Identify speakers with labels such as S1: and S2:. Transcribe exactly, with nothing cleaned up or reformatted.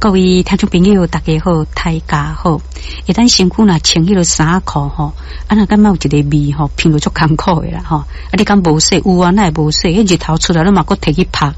S1: 各位听众朋友，大家好，大家好。一旦身躯若穿迄个衫裤吼，啊那感觉有一个味吼，闻落足艰苦的啦吼。啊，你讲无洗有啊，那会无洗？迄日头出来，咱嘛搁摕去晒，